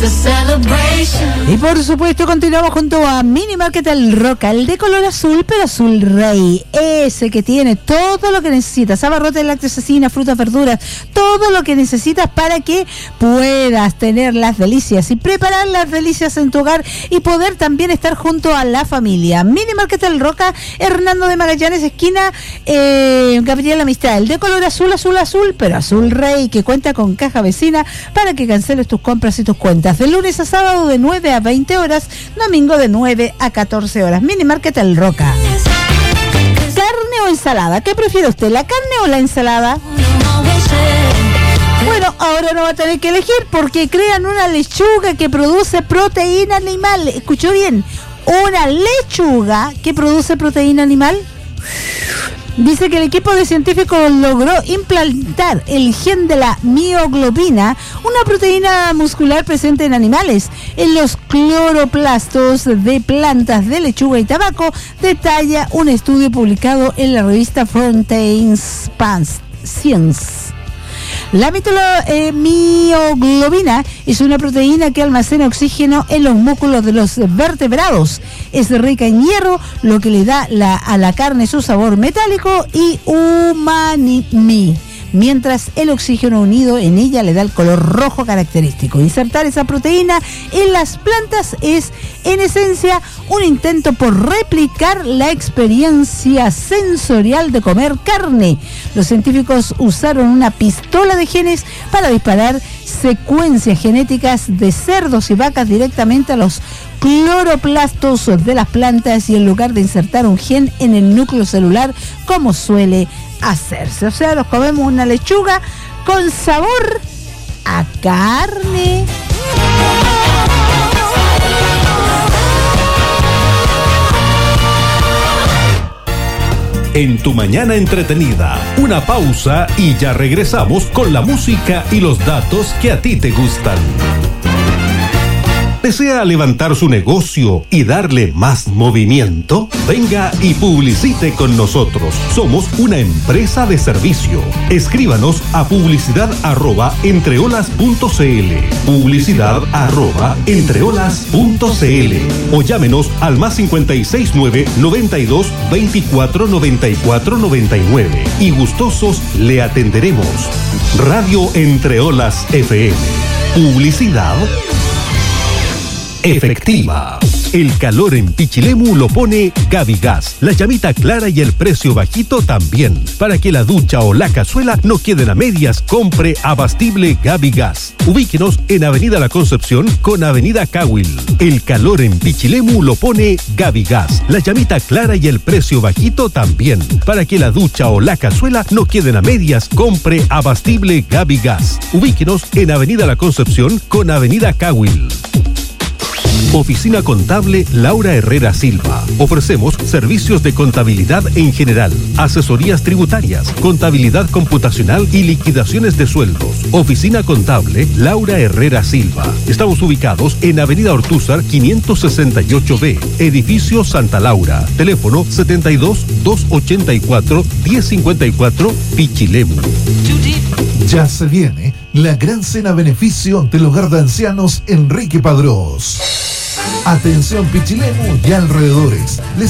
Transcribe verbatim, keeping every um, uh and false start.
Y por supuesto continuamos junto a Mini Market El Roca, el de color azul, pero azul rey, ese que tiene todo lo que necesitas, abarrotes, lácteos, cecina, frutas, verduras, todo lo que necesitas para que puedas tener las delicias y preparar las delicias en tu hogar y poder también estar junto a la familia. Mini Market El Roca, Hernando de Magallanes, esquina eh, Gabriela Mistral, de color azul, azul, azul, pero azul rey, que cuenta con caja vecina para que canceles tus compras y tus cuentas. De lunes a sábado de nueve a veinte horas, domingo de nueve a catorce horas. Mini Market El Roca. ¿Carne o ensalada? ¿Qué prefiere usted, la carne o la ensalada? Bueno, ahora no va a tener que elegir porque crean una lechuga que produce proteína animal. ¿Escuchó bien? Una lechuga que produce proteína animal. Dice que el equipo de científicos logró implantar el gen de la mioglobina, una proteína muscular presente en animales, en los cloroplastos de plantas de lechuga y tabaco, detalla un estudio publicado en la revista Frontiers Science. La mitolo, eh, mioglobina es una proteína que almacena oxígeno en los músculos de los vertebrados. Es rica en hierro, lo que le da la, a la carne su sabor metálico y umami, mientras el oxígeno unido en ella le da el color rojo característico. Insertar esa proteína en las plantas es, en esencia, un intento por replicar la experiencia sensorial de comer carne. Los científicos usaron una pistola de genes para disparar secuencias genéticas de cerdos y vacas directamente a los cloroplastos de las plantas y en lugar de insertar un gen en el núcleo celular como suele hacerse. O sea, nos comemos una lechuga con sabor a carne. En tu mañana entretenida, una pausa y ya regresamos con la música y los datos que a ti te gustan. ¿Desea levantar su negocio y darle más movimiento? Venga y publicite con nosotros. Somos una empresa de servicio. Escríbanos a publicidad arroba entreolas punto cl, publicidad arroba entreolas punto cl o llámenos al más cincuenta y seis nueve, noventa y dos, veinticuatro, noventa y cuatro, noventa y nueve y gustosos le atenderemos. Radio Entreolas F M. Publicidad efectiva. El calor en Pichilemu lo pone Gaby Gas. La llamita clara y el precio bajito también. Para que la ducha o la cazuela no queden a medias, compre abastible Gaby Gas. Ubíquenos en Avenida La Concepción con Avenida Cahuil. El calor en Pichilemu lo pone Gaby Gas. La llamita clara y el precio bajito también. Para que la ducha o la cazuela no queden a medias, compre abastible Gaby Gas. Ubíquenos en Avenida La Concepción con Avenida Cahuil. Oficina Contable Laura Herrera Silva. Ofrecemos servicios de contabilidad en general, asesorías tributarias, contabilidad computacional y liquidaciones de sueldos. Oficina Contable Laura Herrera Silva. Estamos ubicados en Avenida Ortúzar quinientos sesenta y ocho B, Edificio Santa Laura. Teléfono setenta y dos, doscientos ochenta y cuatro, diez cincuenta y cuatro, Pichilemu. Ya se viene la gran cena beneficio del Hogar de Ancianos Enrique Padrós. Atención Pichilemu y alrededores. Les